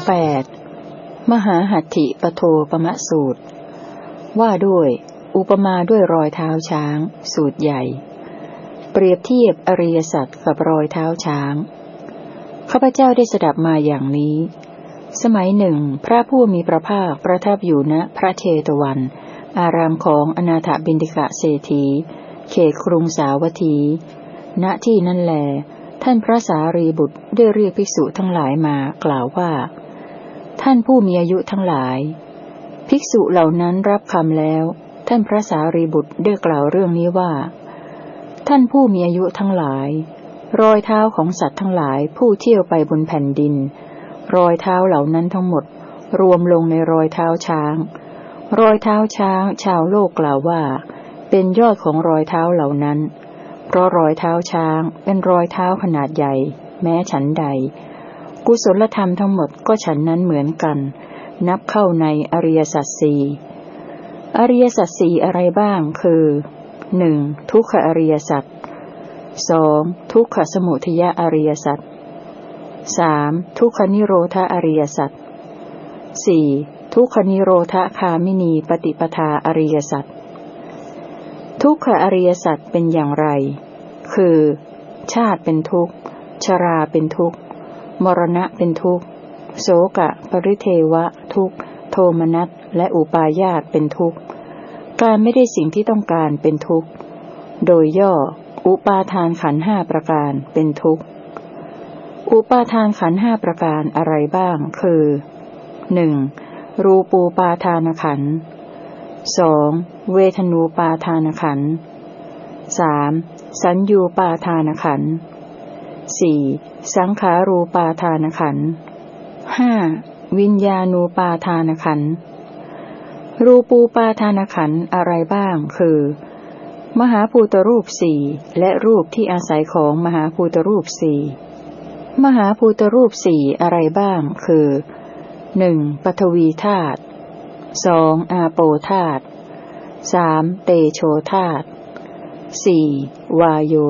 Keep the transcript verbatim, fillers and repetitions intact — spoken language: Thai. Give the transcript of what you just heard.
แปดมหาหัตถิปโทปมสูตรว่าด้วยอุปมาด้วยรอยเท้าช้างสูตรใหญ่เปรียบเทียบอริยสัจกับรอยเท้าช้างข้าพเจ้าได้สดับมาอย่างนี้สมัยหนึ่งพระผู้มีพระภาคประทับอยู่ณพระเชตวันอารามของอนาถบิณฑิกะเศรษฐีเขตกรุงสาวัตถีณที่นั่นแลท่านพระสารีบุตรได้เรียกภิกษุทั้งหลายมากล่าวว่าท่านผู้มีอายุทั้งหลายภิกษุเหล่านั้นรับคำแล้วท่านพระสารีบุตรได้กล่าวเรื่องนี้ว่าท่านผู้มีอายุทั้งหลายรอยเท้าของสัตว์ทั้งหลายผู้เที่ยวไปบนแผ่นดินรอยเท้าเหล่านั้นทั้งหมดรวมลงในรอยเท้าช้างรอยเท้าช้างชาวโลกกล่าวว่าเป็นยอดของรอยเท้าเหล่านั้นเพราะรอยเท้าช้างเป็นรอยเท้าขนาดใหญ่แม้ฉันใดกุศลธรรมทั้งหมดก็ฉันนั้นเหมือนกันนับเข้าในอริยสัจสี่อริยสัจสี่อะไรบ้างคือหนึ่งทุกขอริยสัจสองทุกขสมุทัยอริยสัจสามทุกขนิโรธอริยสัจสี่ทุกขนิโรธคามินีปฏิปทาอริยสัจทุกขอริยสัจเป็นอย่างไรคือชาติเป็นทุกข์ชราเป็นทุกข์มรณะเป็นทุกข์โศกะปริเทวะทุกข์โทมนัสและอุปาญาตเป็นทุกข์การไม่ได้สิ่งที่ต้องการเป็นทุกข์โดยย่ออุปาทานขันธ์ห้าประการเป็นทุกข์อุปาทานขันธ์ห้าประการอะไรบ้างคือหนึ่งรูปูปาทานขันธ์สองเวทนูปาทานขันธ์สามสัญญูปาทานขันธ์สี่สังขารูปาทานขันธ์ห้าวิญญาณูปาทานขันธ์รูปูปาทานขันธ์อะไรบ้างคือมหาภูตรูปสี่และรูปที่อาศัยของมหาภูตรูปสี่มหาภูตรูปสี่อะไรบ้างคือหนึ่งปฐวีธาตุสองอาโปธาตุสามเตโชธาตุสี่วายโย